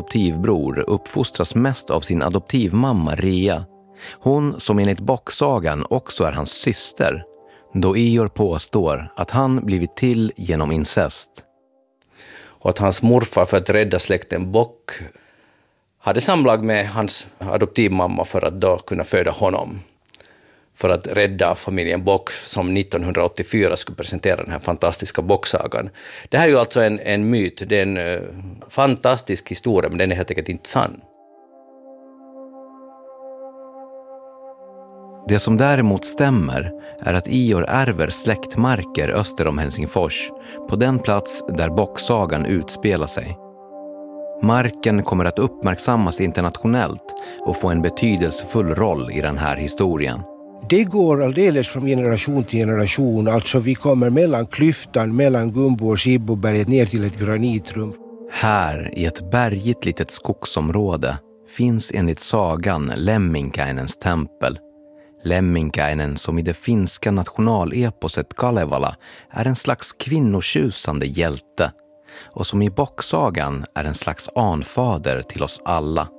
adoptivbror uppfostras mest av sin adoptivmamma Rea. Hon som enligt bocksagan också är hans syster, då Ior påstår att han blivit till genom incest. Och att hans morfar för att rädda släkten Bock hade samlag med hans adoptivmamma för att då kunna föda honom. För att rädda familjen Bock som 1984 skulle presentera den här fantastiska bocksagan. Det här är ju alltså en myt, det är en fantastisk historia, men den är helt enkelt inte sann. Det som däremot stämmer är att Ior ärver släktmarker öster om Helsingfors, på den plats där bocksagan utspelar sig. Marken kommer att uppmärksammas internationellt och få en betydelsefull roll i den här historien. Det går alldeles från generation till generation, alltså vi kommer mellan klyftan mellan Gumbo och Sibboberget ner till ett granitrum. Här i ett bergigt litet skogsområde finns enligt sagan Lemminkäinens tempel. Lemminkäinen som i det finska nationaleposet Kalevala är en slags kvinnotjusande hjälte och som i bocksagan är en slags anfader till oss alla.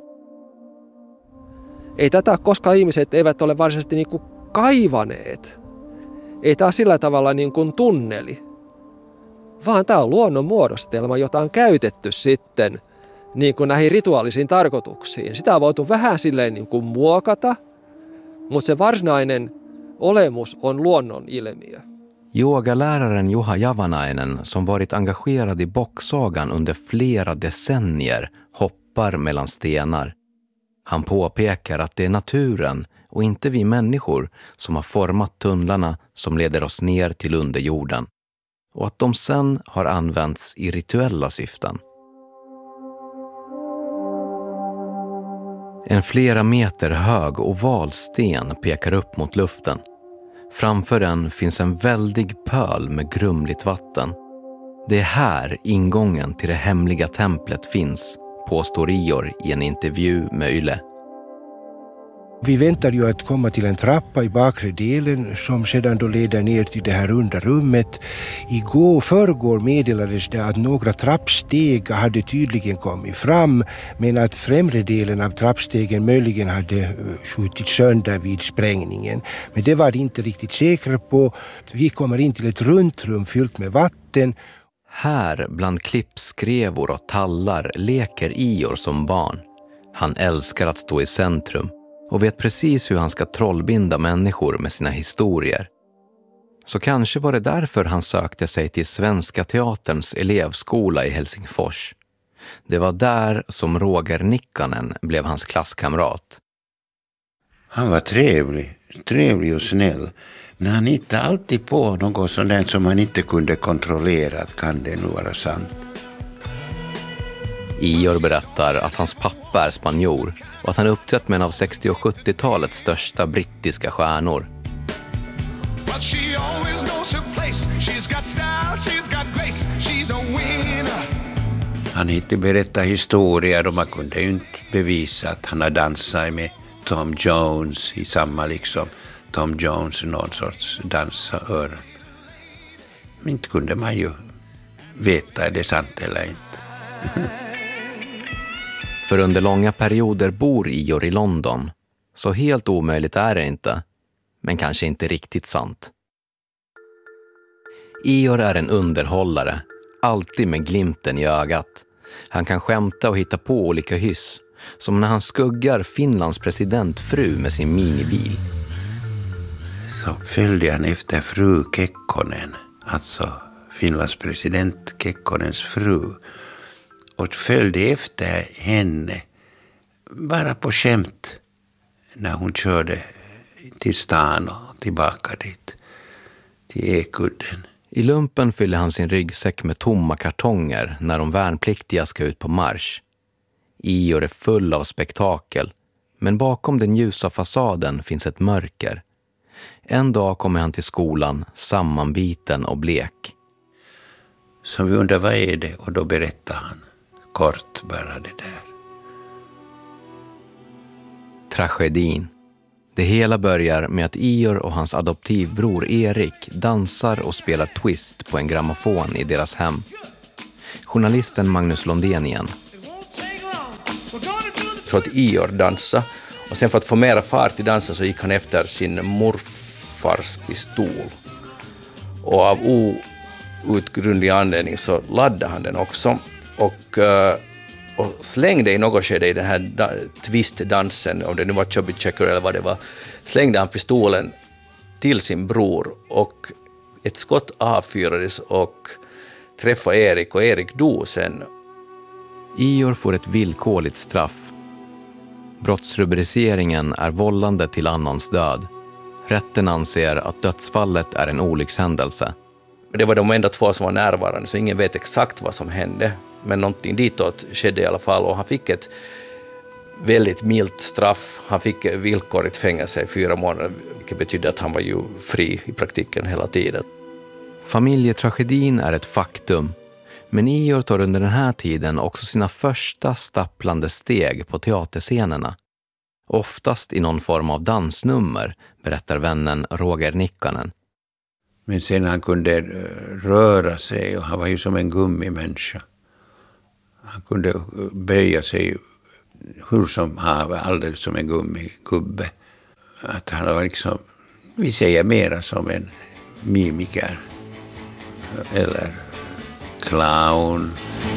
Ei tätä koska ihmiset eivät ole varsinaisesti niin kuin kaivaneet. Ei tämä sillä tavalla niin kuin tunneli, vaan tämä on luonnon muodostelma, jota on käytetty sitten niin kuin näihin rituaalisiin tarkoituksiin. Sitä on voitu vähän silleen niin kuin muokata, mutta se varsinainen olemus on luonnon ilmiö. Yogaläraren Juha Javanainen, som varit engagerad i bocksagan under flera decennier, hoppar mellan stenar. Han påpekar att det är naturen och inte vi människor som har format tunnlarna som leder oss ner till underjorden. Och att de sen har använts i rituella syften. En flera meter hög oval sten pekar upp mot luften. Framför den finns en väldig pöl med grumligt vatten. Det är här ingången till det hemliga templet finns, påstår Ior i en intervju med Yle. Vi väntar ju att komma till en trappa i bakre delen som sedan då leder ner till det här runda rummet. Förrgår meddelades det att några trappsteg hade tydligen kommit fram, men att främre delen av trappstegen möjligen hade skjutits sönder vid sprängningen. Men det var inte riktigt säkra på. Vi kommer in till ett runt rum fyllt med vatten. Här bland klippskrevor och tallar leker Ior som barn. Han älskar att stå i centrum och vet precis hur han ska trollbinda människor med sina historier. Så kanske var det därför han sökte sig till Svenska teaterns elevskola i Helsingfors. Det var där som Roger Nikkanen blev hans klasskamrat. Han var trevlig och snäll. Men han hittade alltid på något sådant som han inte kunde kontrollera, att kan det nu vara sant. Ior berättar att hans pappa är spanjor och att han uppträtt med en av 60- och 70-talets största brittiska stjärnor. Han hittade berätta historier och man kunde ju inte bevisa att han har dansat med Tom Jones i samma Tom Jones, någon sorts dansör. Men inte kunde man ju veta är det sant eller inte. För under långa perioder bor Ior i London, så helt omöjligt är det inte, men kanske inte riktigt sant. Ior är en underhållare, alltid med glimten i ögat. Han kan skämta och hitta på olika hyss, som när han skuggar Finlands presidentfru med sin minibil. Så följde han efter fru Kekkonen, alltså Finlands president Kekkonens fru, och följde efter henne bara på skämt när hon körde till stan och tillbaka dit, till Ekudden. I lumpen fyller han sin ryggsäck med tomma kartonger när de värnpliktiga ska ut på marsch. Ior är full av spektakel, men bakom den ljusa fasaden finns ett mörker. En dag kommer han till skolan sammanbiten och blek. Så vi undrar vad är det, och då berättar han kort bara det där. Tragedin. Det hela börjar med att Ior och hans adoptivbror Erik dansar och spelar twist på en grammofon i deras hem. Journalisten Magnus Londén igen. Så att Ior dansa. Och sen för att få mera fart i dansen så gick han efter sin morfars pistol. Och av outgrundlig anledning så laddade han den också. Och slängde i något skede i den här twistdansen, om det nu var Chubby Checker eller vad det var, slängde han pistolen till sin bror och ett skott avfyrades och träffade Erik och Erik dog sen. Ior får ett villkorligt straff. Brottsrubriceringen är vållande till annans död. Rätten anser att dödsfallet är en olyckshändelse. Det var de enda två som var närvarande, så ingen vet exakt vad som hände. Men någonting ditåt skedde i alla fall, och han fick ett väldigt milt straff. Han fick villkorligt fängelse i 4 månader, vilket betydde att han var ju fri i praktiken hela tiden. Familjetragedin är ett faktum, men Ior tar under den här tiden också sina första stapplande steg på teaterscenerna. Oftast i någon form av dansnummer, berättar vännen Roger Nikkanen. Men sen han kunde röra sig, och han var ju som en gummimänniska. Han kunde böja sig hur som han var, alldeles som en gummigubbe. Att han var liksom, vi säger mera som en mimiker eller clown.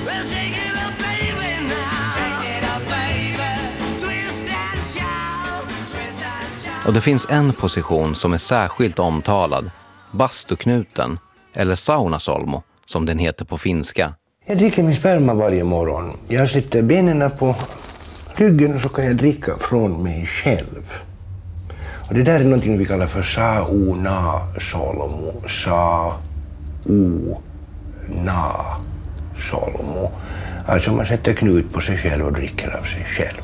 Och det finns en position som är särskilt omtalad, bastuknuten, eller saunasolmo som den heter på finska. Jag dricker min sperma varje morgon. Jag sätter benen på ryggen och så kan jag dricka från mig själv. Och det där är någonting vi kallar för saunasolmo. Saunasolmo. Alltså man sätter knut på sig själv och dricker av sig själv.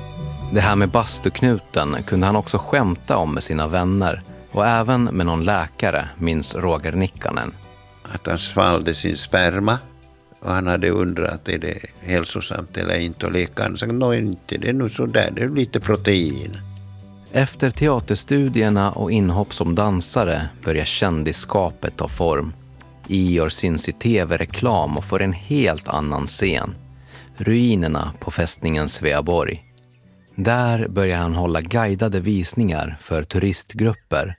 Det här med bastuknuten kunde han också skämta om med sina vänner och även med någon läkare, minns Roger Nikkanen. Att han svalde sin sperma och han hade undrat är det hälsosamt eller inte, och läkaren sa inte, det är nog så där, det är lite protein. Efter teaterstudierna och inhopp som dansare börjar kändisskapet ta form. Ior syns i tv-reklam och får en helt annan scen. Ruinerna på fästningen Sveaborg. Där börjar han hålla guidade visningar för turistgrupper.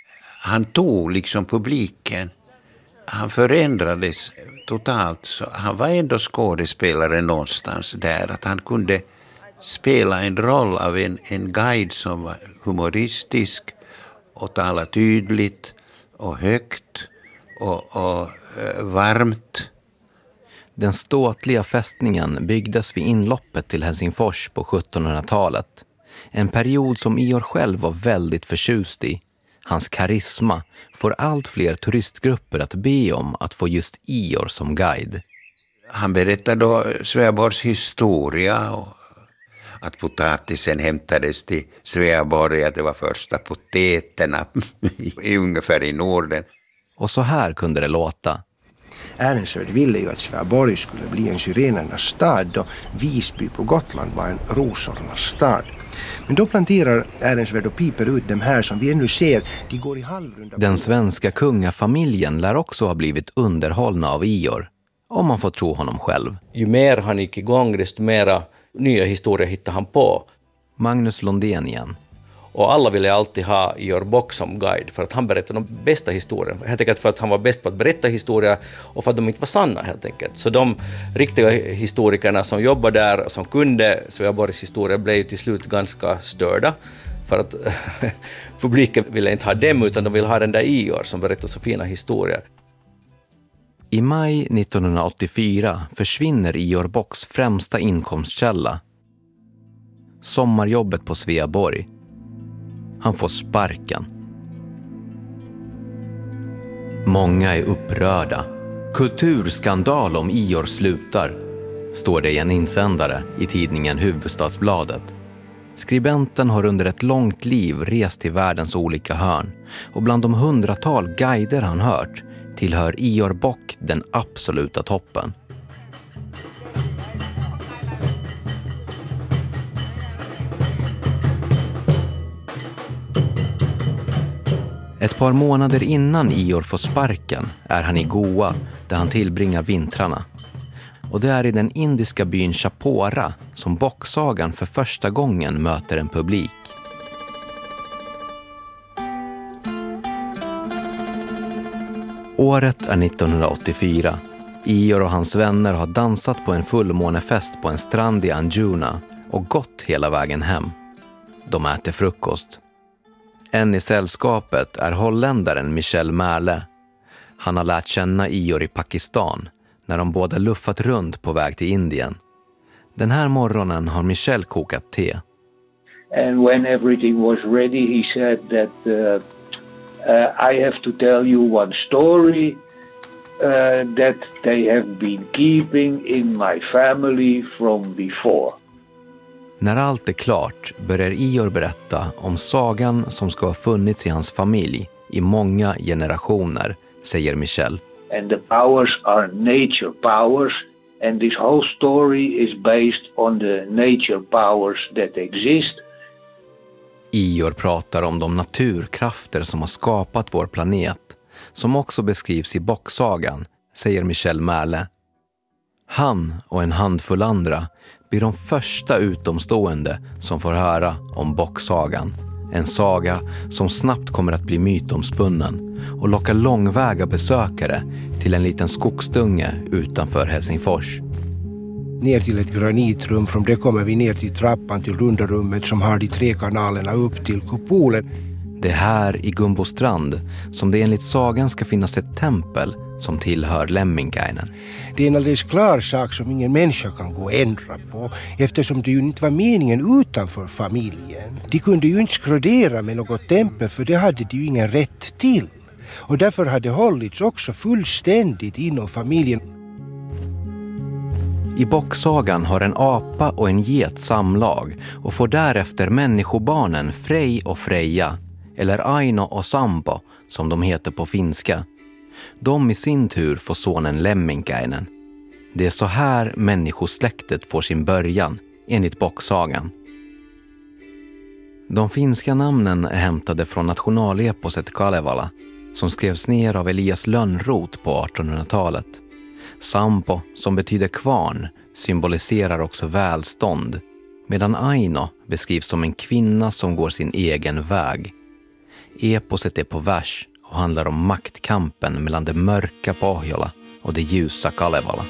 Han tog liksom publiken. Han förändrades totalt. Så han var ändå skådespelare någonstans där. Att han kunde spela en roll av en guide som var humoristisk och tala tydligt och högt och varmt. Den ståtliga fästningen byggdes vid inloppet till Helsingfors på 1700-talet. En period som Ior själv var väldigt förtjust i. Hans karisma får allt fler turistgrupper att be om att få just Ior som guide. Han berättade då Sveaborgs historia och att potatisen hämtades till Sveaborg, att det var första potäterna ungefär i Norden. Och så här kunde det låta. Ehrensvärd ville ju att Sveaborg skulle bli en syrenernas stad och Visby på Gotland var en rosornas stad. Men då planterar Ehrensvärd och piper ut dem här som vi ännu ser. De går i halvrunda. Den svenska kungafamiljen lär också ha blivit underhållna av Ior, om man får tro honom själv. Ju mer han gick igång, desto mera nya historier hittade han på. Magnus Lundén igen. Och alla ville alltid ha Ior Bock som guide för att han berättade de bästa historierna. Helt enkelt för att han var bäst på att berätta historier och för att de inte var sanna helt enkelt. Så de riktiga historikerna som jobbade där och som kunde Sveaborgs historia blev ju till slut ganska störda. För att publiken ville inte ha dem utan de ville ha den där Ior som berättade så fina historier. I maj 1984 försvinner Ior Bocks främsta inkomstkälla. Sommarjobbet på Sveaborg. Han får sparken. Många är upprörda. Kulturskandal om Ior slutar, står det i en insändare i tidningen Hufvudstadsbladet. Skribenten har under ett långt liv rest till världens olika hörn och bland de 100-tal guider han hört tillhör Ior Bock den absoluta toppen. Ett par månader innan Ior får sparken är han i Goa där han tillbringar vintrarna. Och det är i den indiska byn Chapora som bocksagan för första gången möter en publik. Året är 1984. Ior och hans vänner har dansat på en fullmånefest på en strand i Anjuna och gått hela vägen hem. De äter frukost. En i sällskapet är holländaren Michel Merle. Han har lärt känna Ior i Pakistan när de båda luffat runt på väg till Indien. Den här morgonen har Michel kokat te. And when everything was ready, he said that I have to tell you one story that they have been keeping in my family from before. När allt är klart börjar Ior berätta om sagan som ska ha funnits i hans familj i många generationer, säger Michel. And the powers are nature powers, and this whole story is based on the nature powers that exist. Ior pratar om de naturkrafter som har skapat vår planet, som också beskrivs i bocksagan, säger Michel Merle. Han och en handfull andra blir de första utomstående som får höra om bocksagan. En saga som snabbt kommer att bli mytomspunnen och locka långväga besökare till en liten skogsdunge utanför Helsingfors. Ner till ett granitrum, från det kommer vi ner till trappan till runda rummet som har de 3 kanalerna upp till kupolen. Det är här i Gumbostrand som det enligt sagan ska finnas ett tempel som tillhör Lemminkäinen. Det är en alldeles klar sak som ingen människa kan gå och ändra på, eftersom det ju inte var meningen utanför familjen. De kunde ju inte skrodera med något tempel, för det hade de ju ingen rätt till. Och därför hade det hållits också fullständigt inom familjen. I bocksagan har en apa och en get samlag och får därefter människobarnen Frej och Freja, eller Aino och Sampo som de heter på finska. De i sin tur får sonen Lemminkäinen. Det är så här människosläktet får sin början, enligt bocksagan. De finska namnen är hämtade från nationaleposet Kalevala, som skrevs ner av Elias Lönnroth på 1800-talet. Sampo, som betyder kvarn, symboliserar också välstånd, medan Aino beskrivs som en kvinna som går sin egen väg. Eposet är på vers och handlar om maktkampen mellan det mörka Pohjola och det ljusa Kalevala.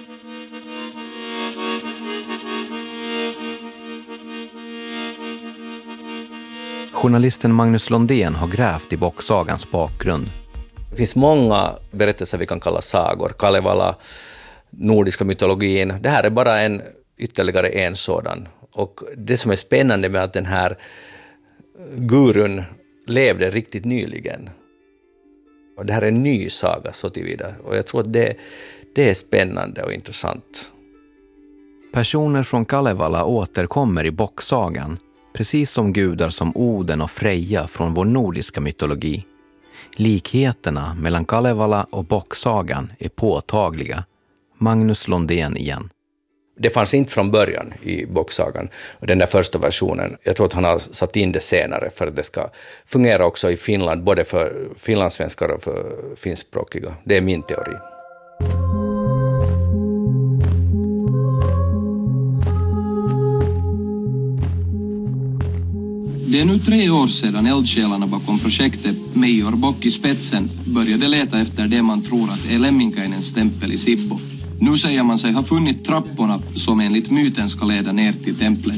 Journalisten Magnus Lundén har grävt i bocksagans bakgrund. Det finns många berättelser vi kan kalla sagor. Kalevala, nordiska mytologin. Det här är bara ytterligare en sådan. Och det som är spännande med att den här gurun levde riktigt nyligen. Och det här är en ny saga så tillvida. Och jag tror att det är spännande och intressant. Personer från Kalevala återkommer i bocksagan, precis som gudar som Oden och Freja från vår nordiska mytologi. Likheterna mellan Kalevala och bocksagan är påtagliga. Magnus Lundén igen. Det fanns inte från början i bocksagan, den där första versionen. Jag tror att han har satt in det senare för att det ska fungera också i Finland, både för finlandssvenskar och för finskspråkiga. Det är min teori. Det är nu 3 år sedan eldsjälarna bakom projektet med Ior Bock i spetsen började leta efter det man tror att är Lemminkäinens tempel i Sibbo. Nu säger man sig ha funnit trapporna som enligt myten ska leda ner till templet.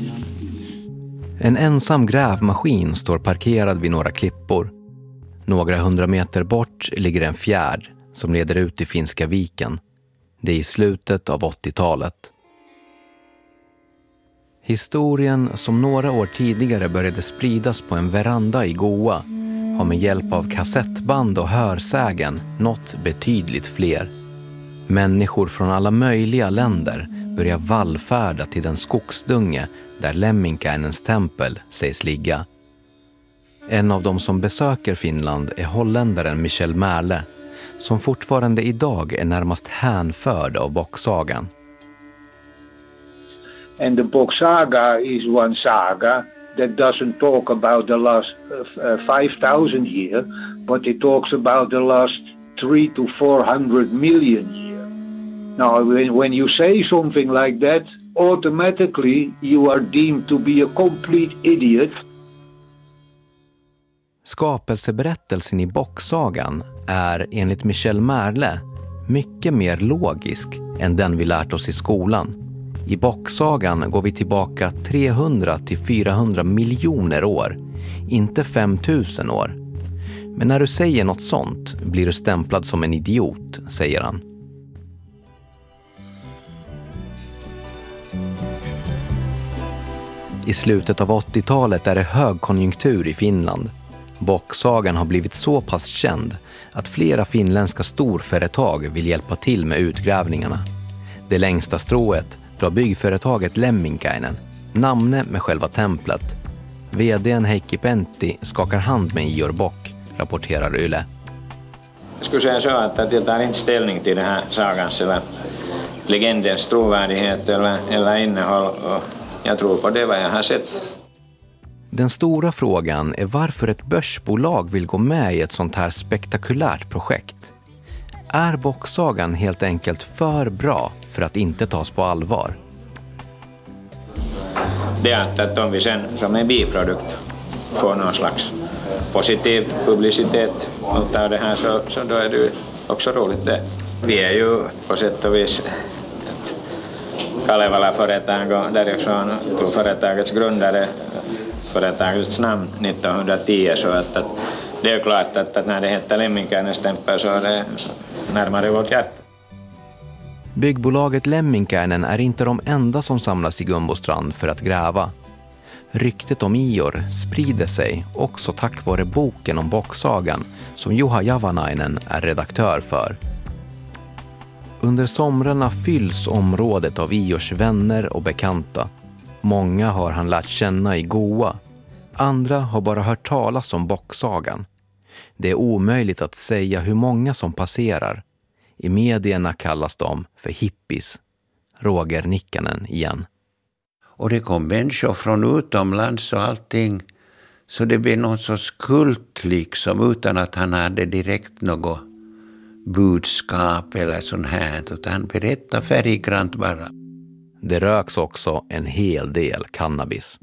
En ensam grävmaskin står parkerad vid några klippor. Några 100 meter bort ligger en fjärd som leder ut i Finska viken. Det är i slutet av 80-talet. Historien som några år tidigare började spridas på en veranda i Goa har med hjälp av kassettband och hörsägen nått betydligt fler. Människor från alla möjliga länder börjar vallfärda till den skogsdunge där Lemminkäinens tempel sägs ligga. En av dem som besöker Finland är holländaren Michel Merle, som fortfarande idag är närmast hänförd av bocksagan. And the book saga is one saga that doesn't talk about the last 5,000 years, but it talks about the last 300 to 400 million years. Now, when you say something like that, automatically you are deemed to be a complete idiot. Skapelseberättelsen i bocksagan är enligt Michel Merle mycket mer logisk än den vi lärt oss i skolan. I bocksagan går vi tillbaka 300 till 400 miljoner år, inte 5000 år. Men när du säger något sånt blir du stämplad som en idiot, säger han. I slutet av 80-talet är det högkonjunktur i Finland. Bocksagan har blivit så pass känd att flera finländska storföretag vill hjälpa till med utgrävningarna. Det längsta strået drar byggföretaget Lemminkäinen, namne med själva templet. VD:n Heikki Pentti skakar hand med Ior Bock, rapporterar Yle. Jag skulle säga så att jag tar inte ställning till den här sagans eller legendens trovärdighet eller innehåll, och jag tror på det vad jag har sett. Den stora frågan är varför ett börsbolag vill gå med i ett sånt här spektakulärt projekt. Är bocksagan helt enkelt för bra för att inte tas på allvar? Det är att om vi sen som en biprodukt får någon slags positiv publicitet av det här så då är det också roligt det. Vi är ju på sätt och vis ett Kalevala-företag och därifrån tog företagets grundare företagets namn 1910, så att det är klart att när det heter Lemminkäinens tempel så är det närmare vårt hjärta. Byggbolaget Lemminkäinen är inte de enda som samlas i Gumbostrand för att gräva. Ryktet om Ior sprider sig också tack vare boken om bocksagan som Juha Javanainen är redaktör för. Under somrarna fylls området av Iors vänner och bekanta. Många har han lärt känna i Goa. Andra har bara hört talas om bocksagan. Det är omöjligt att säga hur många som passerar. I medierna kallas de för hippies. Roger Nikkanen igen. Och det kom människor från utomlands och allting. Så det blev någon sorts kult liksom, utan att han hade direkt något budskap eller sånt här. Utan han berättade färggrant bara. Det röks också en hel del cannabis.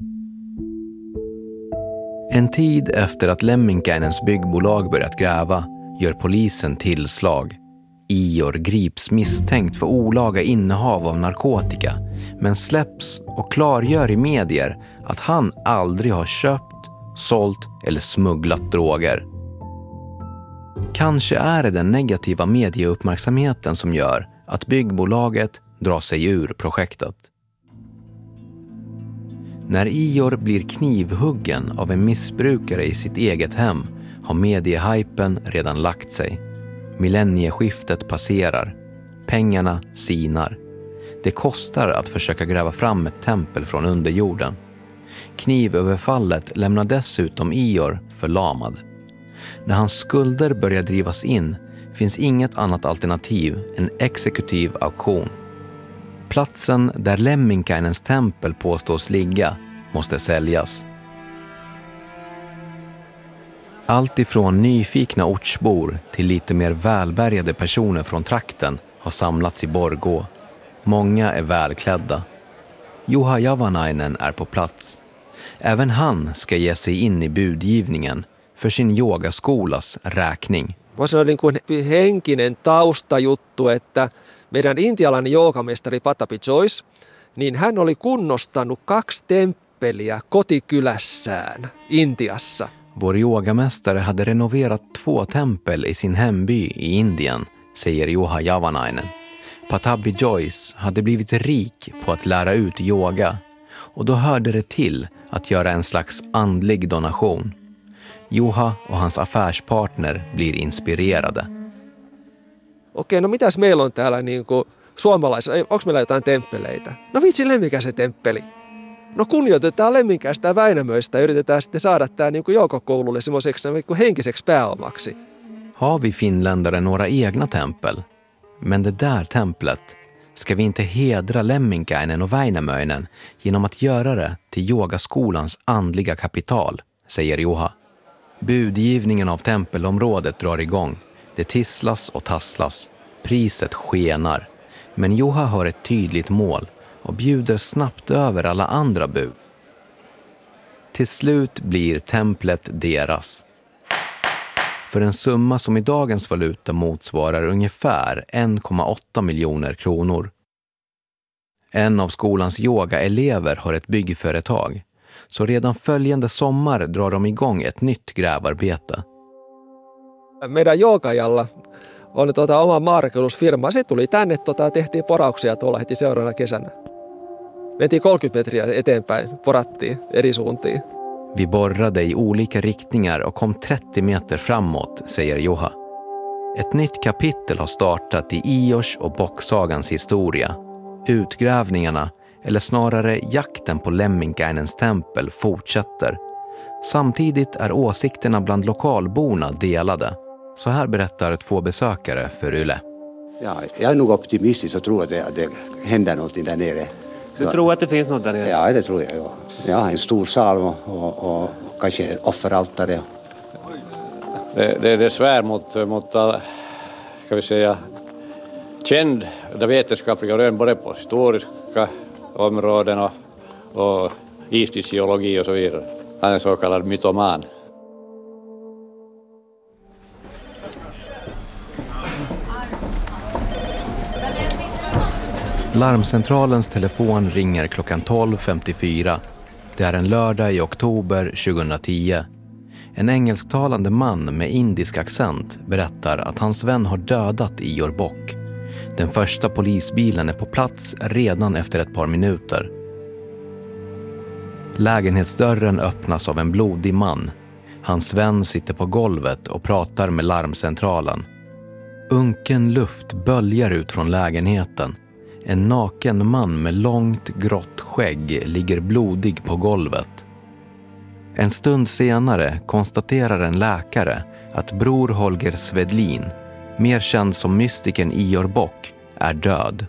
En tid efter att Lemminkäinens byggbolag börjat gräva gör polisen tillslag. Ior grips misstänkt för olaga innehav av narkotika, men släpps och klargör i medier att han aldrig har köpt, sålt eller smugglat droger. Kanske är det den negativa medieuppmärksamheten som gör att byggbolaget drar sig ur projektet. När Ior blir knivhuggen av en missbrukare i sitt eget hem har mediehypen redan lagt sig. Millennieskiftet passerar. Pengarna sinar. Det kostar att försöka gräva fram ett tempel från underjorden. Knivöverfallet lämnar dessutom Ior förlamad. När hans skulder börjar drivas in finns inget annat alternativ än exekutiv auktion. Platsen där Lemminkäinens tempel påstås ligga måste säljas. Allt ifrån nyfikna ortsbor till lite mer välbärgade personer från trakten har samlats i Borgå. Många är välklädda. Juha Javanainen är på plats. Även han ska ge sig in i budgivningen för sin yogaskolas räkning. Voisi olla niin kuin henkinen taustajuttu, että meidän intialainen joogamestari Patabi Joyce, niin hän oli kunnostanut 2 temppeliä kotikylässään Intiassa. Vår yogamästare hade renoverat 2 tempel i sin hemby i Indien, säger Juha Javanainen. Patabi Joyce hade blivit rik på att lära ut yoga och då hörde det till att göra en slags andlig donation. Juha och hans affärspartner blir inspirerade. Okei, no mitäs meillä on täällä niin kuin suomalaisilla? Onko meillä jotain temppeleitä? No vitsi, Lemminkäisen temppeli. No kunnioitetaan Lemminkäistä ja Väinämöistä ja yritetään sitten saada tämä niin kuin joukokoululle semmoiseksi henkiseksi pääomaksi. Har vi finländare några egna tempel? Men det där templet ska vi inte hedra Lemminkäinen och Väinämöinen genom att göra det till yogaskolans andliga kapital, säger Juha. Budgivningen av tempelområdet drar igång. Det tisslas och tasslas. Priset skenar. Men Juha har ett tydligt mål och bjuder snabbt över alla andra bud. Till slut blir templet deras. För en summa som i dagens valuta motsvarar ungefär 1,8 miljoner kronor. En av skolans yogaelever har ett byggföretag, så redan följande sommar drar de igång ett nytt grävarbete. Meidän joogajalla on oma maanrakennusfirma. Se tuli tänne, tehtiin porauksia tuolla heti seuraavana kesänä. Mentiin 30 metriä eteenpäin, porattiin eri suuntiin. Vi borrade i olika riktningar och kom 30 meter framåt, säger Juha. Ett nytt kapitel har startat i Iors och Bocksagans historia. Utgrävningarna, eller snarare jakten på Lemminkainens tempel, fortsätter. Samtidigt är åsikterna bland lokalborna delade. Så här berättar 2 besökare för Yle. Ja, jag är nog optimistisk och tror att det händer något där nere. Du tror att det finns något där nere? Ja, det tror jag. Ja, en stor sal och kanske ett offeraltare. Det svär mot ska vi säga, känd vetenskapliga rön både på historiska områden och isfysiologi och så vidare. Han är en så kallad mytoman. Larmcentralens telefon ringer klockan 12.54. Det är en lördag i oktober 2010. En engelsktalande man med indisk accent berättar att hans vän har dödat Ior Bock. Den första polisbilen är på plats redan efter ett par minuter. Lägenhetsdörren öppnas av en blodig man. Hans vän sitter på golvet och pratar med larmcentralen. Unken luft böljar ut från lägenheten. En naken man med långt grått skägg ligger blodig på golvet. En stund senare konstaterar en läkare att bror Holger Svedlin, mer känd som mystikern Ior Bock, är död.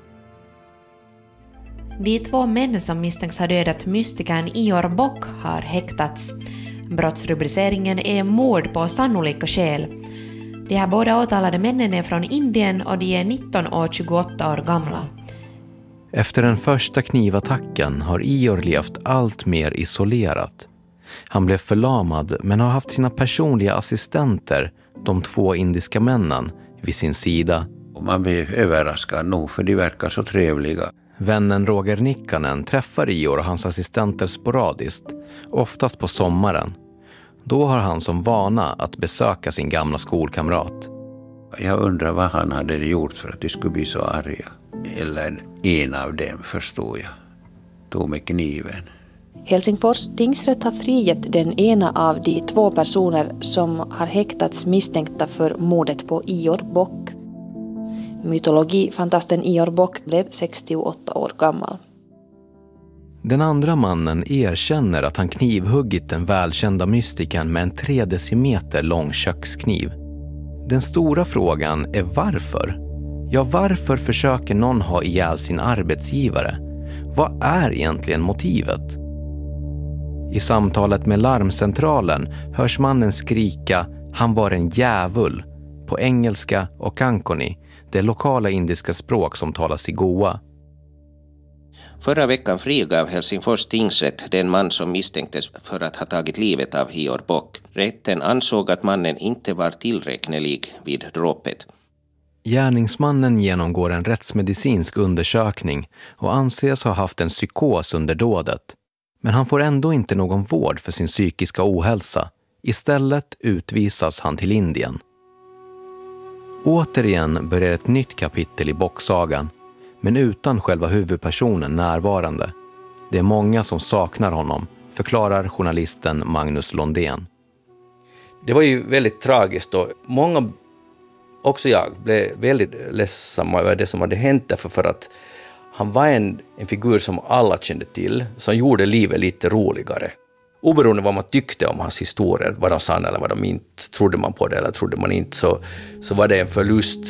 De 2 män som misstänks ha dödat mystikern Ior Bock har häktats. Brottsrubriceringen är mord på sannolika skäl. De här båda åtalade männen är från Indien och de är 19 och 28 år gamla. Efter den första knivattacken har Ior levt allt mer isolerat. Han blev förlamad men har haft sina personliga assistenter, de 2 indiska männen, vid sin sida. Man blir överraskad nog för de verkar så trevliga. Vännen Roger Nikkanen träffar Ior och hans assistenter sporadiskt, oftast på sommaren. Då har han som vana att besöka sin gamla skolkamrat. Jag undrar vad han hade gjort för att de skulle bli så arga. Eller en av dem, förstår jag, tog med kniven. Helsingfors tingsrätt har friget den ena av de 2 personer som har häktats misstänkta för mordet på Ior Bock. Mytologifantasten Ior Bock blev 68 år gammal. Den andra mannen erkänner att han knivhuggit den välkända mystikern med en 3 decimeter lång kökskniv. Den stora frågan är varför? Ja, varför försöker någon ha ihjäl sin arbetsgivare? Vad är egentligen motivet? I samtalet med larmcentralen hörs mannen skrika "Han var en djävul" på engelska och kankoni, det lokala indiska språk som talas i Goa. Förra veckan frigav Helsingfors tingsrätt den man som misstänktes för att ha tagit livet av Ior Bock. Rätten ansåg att mannen inte var tillräknelig vid dråpet. Gärningsmannen genomgår en rättsmedicinsk undersökning och anses ha haft en psykos under dådet. Men han får ändå inte någon vård för sin psykiska ohälsa. Istället utvisas han till Indien. Återigen börjar ett nytt kapitel i Bocksagan, men utan själva huvudpersonen närvarande. Det är många som saknar honom, förklarar journalisten Magnus Londén. Det var ju väldigt tragiskt och många, också jag, blev väldigt ledsamma över det som hade hänt därför för att han var en figur som alla kände till, som gjorde livet lite roligare. Oberoende vad man tyckte om hans historier, vad de sann eller vad de inte, trodde man på det eller trodde man inte, så var det en förlust.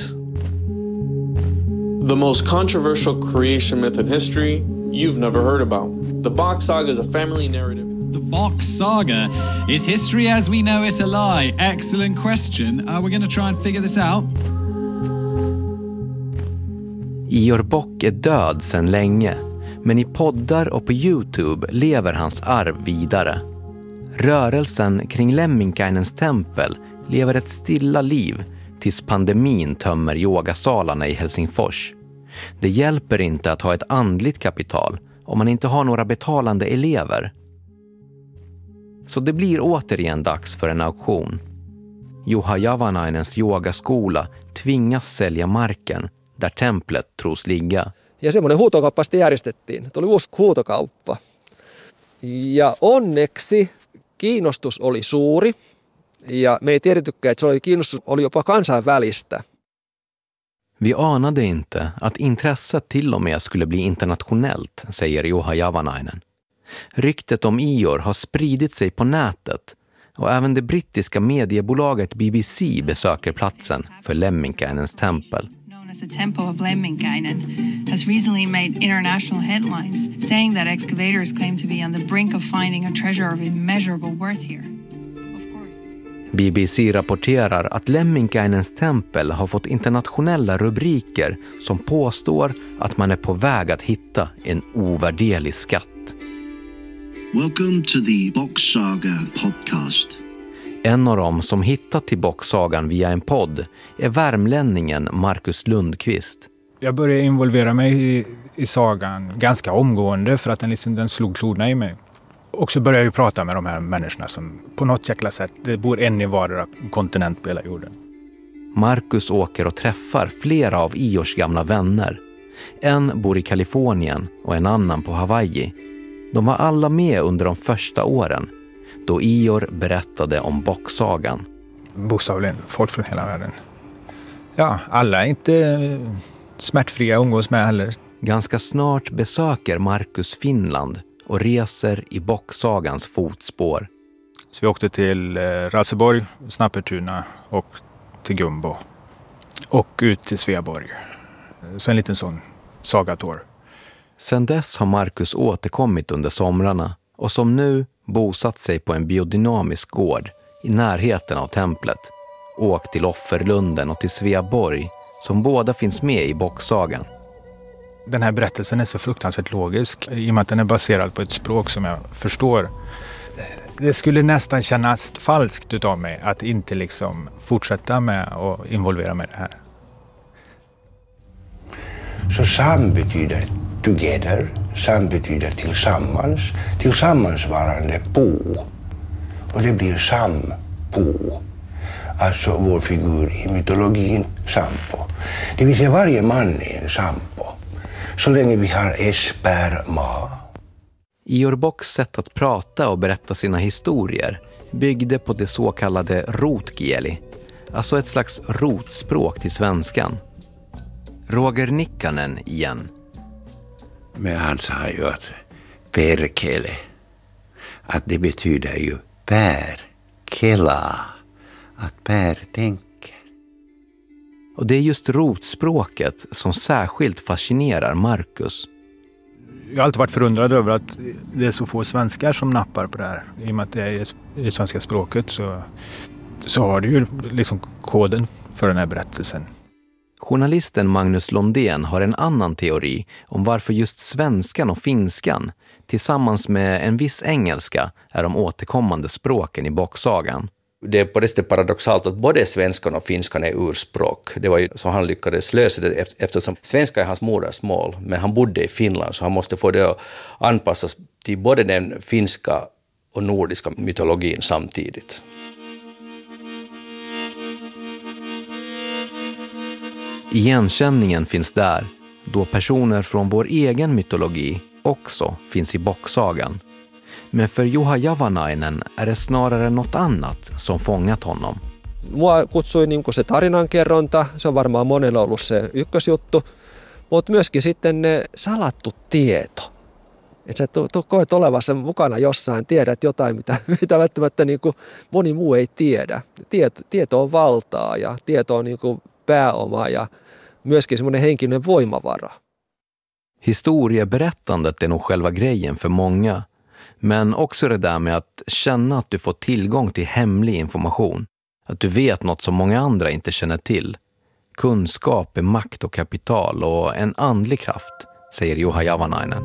The most controversial creation myth in history you've never heard about. The Bock Saga is a family narrative. The Bock Saga. Is history as we know it a lie? Excellent question. We're going to try and figure this out. Ior Bock är död sedan länge, men i poddar och på YouTube lever hans arv vidare. Rörelsen kring Lemminkainens tempel lever ett stilla liv tills pandemin tömmer yogasalarna i Helsingfors. Det hjälper inte att ha ett andligt kapital om man inte har några betalande elever. Så det blir återigen dags för en auktion. Juha Javanainens yogaskola tvingas sälja marken där templet tros ligga. Ja semmoinen huutokauppa sitten järjestettiin. Tuli uusi huutokauppa. Ja onneksi kiinnostus oli suuri. Ja me ei tiedetykään, että kiinnostus oli jopa kansainvälistä. Vi anade inte att intresset till och med skulle bli internationellt, säger Juha Javanainen. Ryktet om Ior har spridit sig på nätet och även det brittiska mediebolaget BBC besöker platsen för Lemminkainens tempel. The temple of Lemminkainen has recently made international headlines saying that excavators claim to be on the brink of finding a treasure of immeasurable worth here. BBC rapporterar att Lemminkainens tempel har fått internationella rubriker som påstår att man är på väg att hitta en ovärderlig skatt. Welcome to the Bock Saga podcast. En av dem som hittat till Bocksagan via en podd är värmlänningen Marcus Lundqvist. Jag började involvera mig i sagan ganska omgående för att den slog klorna i mig. Och så började jag prata med de här människorna som på något jäkla sätt, det bor en i vardera kontinent på hela jorden. Marcus åker och träffar flera av Iors gamla vänner. En bor i Kalifornien och en annan på Hawaii. De var alla med under de första åren då Ior berättade om Bocksagan. Bokstavligen, folk från hela världen. Ja, alla är inte smärtfria umgås med heller. Ganska snart besöker Marcus Finland och reser i Bocksagans fotspår. Så vi åkte till Raseborg, Snappertuna och till Gumbo. Och ut till Sveaborg. Så en liten sån sagator. Sen dess har Marcus återkommit under somrarna och som nu bosatt sig på en biodynamisk gård i närheten av templet. Åkt till Offerlunden och till Sveaborg som båda finns med i Bocksagan. Den här berättelsen är så fruktansvärt logisk i och med att den är baserad på ett språk som jag förstår. Det skulle nästan kännas falskt utav mig att inte liksom fortsätta med och involvera mig i det här. Så sam betyder together, sam betyder tillsammans, tillsammansvarande på. Och det blir sampo. Alltså vår figur i mytologin Sampo. Det vill säga varje man är en Sampo. Så länge vi har esperma. Ior Bocks sätt att prata och berätta sina historier byggde på det så kallade rotkieli, alltså ett slags rotspråk till svenskan. Roger Nikkanen igen. Men han sa ju att perkele, att det betyder ju pärkela, att pär tänker. Och det är just rotspråket som särskilt fascinerar Marcus. Jag har alltid varit förundrad över att det är så få svenskar som nappar på det här. I och med att det är i det svenska språket så har det ju liksom koden för den här berättelsen. Journalisten Magnus Londén har en annan teori om varför just svenskan och finskan tillsammans med en viss engelska är de återkommande språken i Bocksagan. Det är på det sättet paradoxalt att både svenskan och finskan är urspråk. Det var ju så han lyckades lösa det eftersom svenska är hans modersmål. Men han bodde i Finland så han måste få det att anpassas till både den finska och nordiska mytologin samtidigt. Igenkänningen finns där, då personer från vår egen mytologi också finns i Bocksagan. Men för Juha Javanainen är det snarare något annat som fångat honom. Mua kutsui niin kuin se tarinankerronta, se on varmaan monella ollut se ykkösjuttu, mutta myöskin sitten ne salattu tieto. Että sä koet olevassa mukana jossain, tiedät jotain, mitä välttämättä niin kuin moni muu ei tiedä. Tieto on valtaa ja tieto on niin kuin pääoma ja myöskin semmoinen henkinen voimavara. Historieberättandet är nog själva grejen för många. Men också det där med att känna att du får tillgång till hemlig information. Att du vet något som många andra inte känner till. Kunskap är makt och kapital och en andlig kraft, säger Juha Javanainen.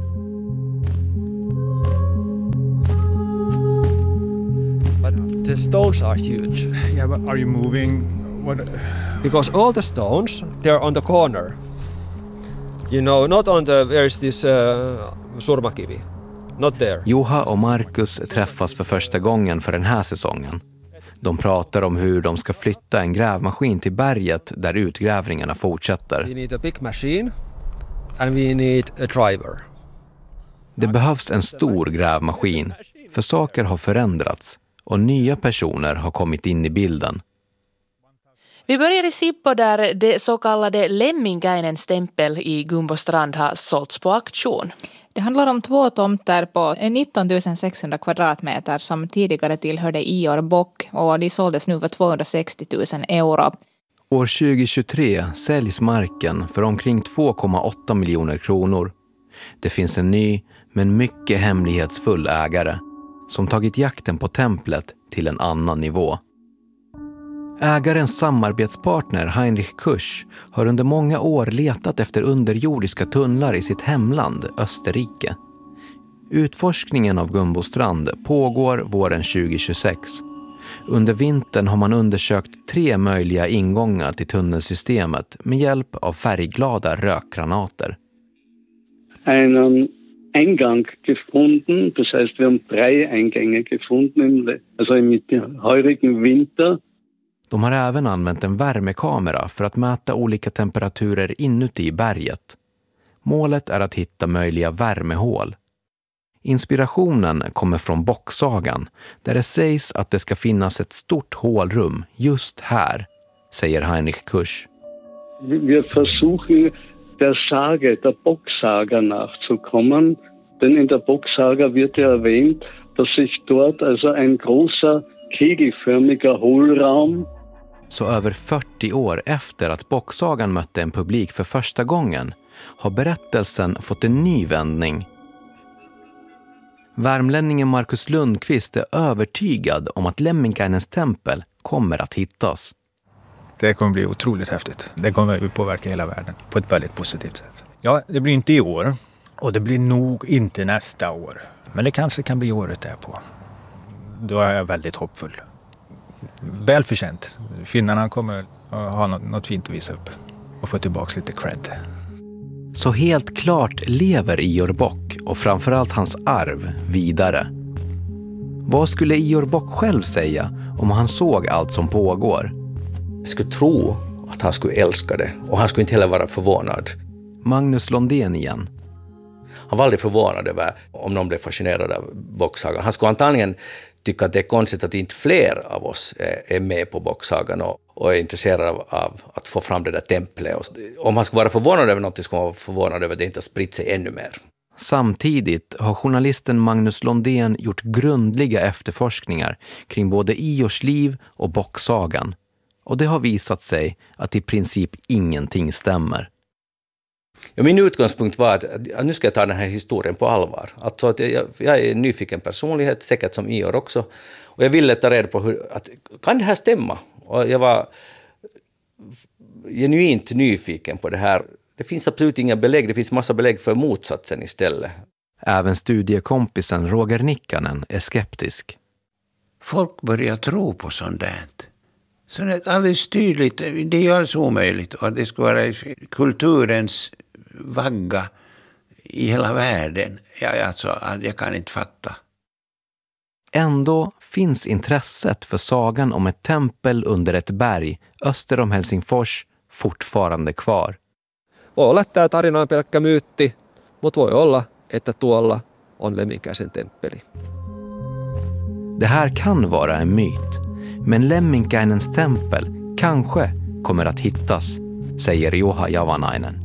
But the stones are huge. Yeah, but are you moving? What? Because all the stones, they're on the corner. You know, not on the, where is this Surmakivi? Not there. Juha och Markus träffas för första gången för den här säsongen. De pratar om hur de ska flytta en grävmaskin till berget där utgrävningarna fortsätter. We need a big machine and we need a driver. Det behövs en stor grävmaskin, för saker har förändrats och nya personer har kommit in i bilden. Vi börjar i Sibbo där det så kallade Lemminkäinens tempel i Gumbostrand har sålts på auktion. Det handlar om 2 tomter på 19 600 kvadratmeter som tidigare tillhörde Ior Bock och de såldes nu för 260 000 euro. År 2023 säljs marken för omkring 2,8 miljoner kronor. Det finns en ny men mycket hemlighetsfull ägare som tagit jakten på templet till en annan nivå. Ägarens samarbetspartner Heinrich Kusch har under många år letat efter underjordiska tunnlar i sitt hemland Österrike. Utforskningen av Gumbostrand pågår våren 2026. Under vintern har man undersökt 3 möjliga ingångar till tunnelsystemet med hjälp av färgglada rökgranater. Einen Eingang gefunden, das heißt wir haben 3 Eingänge gefunden, alltså i heurigen Winter. De har även använt en värmekamera för att mäta olika temperaturer inuti berget. Målet är att hitta möjliga värmehål. Inspirationen kommer från Bocksagan, där det sägs att det ska finnas ett stort hålrum just här, säger Heinrich Kusch. Wir versuchen der Sage, der Bocksaga nachzukommen, denn in der Bocksaga wird ja erwähnt, dass sich dort also ein großer kegelförmiger Hohlraum. Så över 40 år efter att Bocksagan mötte en publik för första gången har berättelsen fått en ny vändning. Värmlänningen Markus Lundqvist är övertygad om att Lemminkäinens tempel kommer att hittas. Det kommer bli otroligt häftigt. Det kommer att påverka hela världen på ett väldigt positivt sätt. Ja, det blir inte i år och det blir nog inte nästa år. Men det kanske kan bli året därpå. Då är jag väldigt hoppfull. Väl förtjänt. Finnarna kommer att ha något fint att visa upp och få tillbaka lite cred. Så helt klart lever Ior Bock och framförallt hans arv vidare. Vad skulle Ior Bock själv säga om han såg allt som pågår? Jag skulle tro att han skulle älska det och han skulle inte heller vara förvånad. Magnus Londén igen. Han var aldrig förvånad över om någon blev fascinerad av Bocksagan. Han skulle antagligen tycka att det är konstigt att inte fler av oss är med på Bocksagan och är intresserade av att få fram det där templet. Om han skulle vara förvånad över något skulle han vara förvånad över att det inte har spritt sig ännu mer. Samtidigt har journalisten Magnus Londén gjort grundliga efterforskningar kring både Iors liv och Bocksagan. Och det har visat sig att i princip ingenting stämmer. Ja, min utgångspunkt var att nu ska jag ta den här historien på allvar. Alltså att jag är en nyfiken personlighet, säkert som Ior också. Och jag ville ta reda på kan det här stämma? Och jag var genuint nyfiken på det här. Det finns absolut inga belägg, det finns massa belägg för motsatsen istället. Även studiekompisen Roger Nikkanen är skeptisk. Folk börjar tro på sånt där. Så det är alldeles tydligt, det är ju alldeles omöjligt. Och det ska vara kulturens vagga i hela världen. Jag kan inte fatta. Ändå finns intresset för sagan om ett tempel under ett berg öster om Helsingfors fortfarande kvar. Voi olla, että tämä tarina on pelkkä myytti, mutta voi olla, että tuolla on Lemminkäisen temppeli. Det här kan vara en myt, men Lemminkäinens tempel kanske kommer att hittas, säger Juha Javanainen.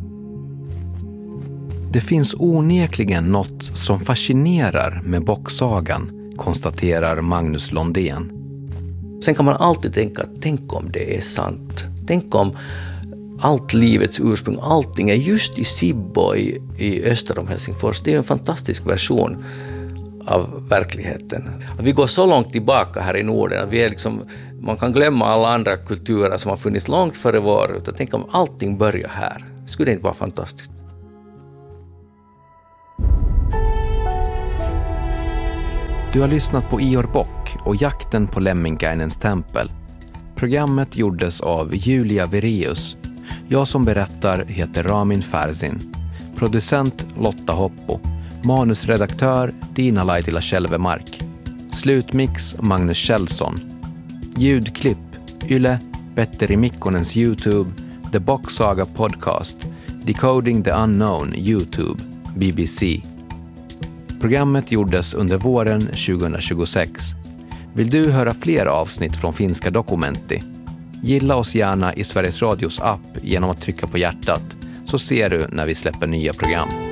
Det finns onekligen något som fascinerar med Bocksagan, konstaterar Magnus Londén. Sen kan man alltid tänka, tänk om det är sant. Tänk om allt livets ursprung, allting är just i Sibbo i öster om Helsingfors. Det är en fantastisk version av verkligheten. Vi går så långt tillbaka här i Norden att vi är liksom, man kan glömma alla andra kulturer som har funnits långt före vår. Utan tänk om allting börjar här. Skulle det inte vara fantastiskt? Du har lyssnat på Ior Bock och jakten på Lemminkäinens tempel. Programmet gjordes av Julia Virius. Jag som berättar heter Ramin Färsin. Producent Lotta Hoppo. Manusredaktör Dina Laitila Kälvemark. Slutmix Magnus Kjellson. Ljudklipp Yle, Petteri Mikkonens YouTube, The Box Saga Podcast, Decoding the Unknown YouTube, BBC. Programmet gjordes under våren 2026. Vill du höra fler avsnitt från Finska Dokumenti? Gilla oss gärna i Sveriges Radios app genom att trycka på hjärtat, så ser du när vi släpper nya program.